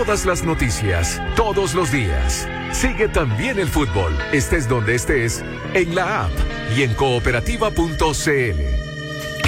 todas las noticias, todos los días. Sigue también el fútbol, estés donde estés, en la app y en cooperativa.cl.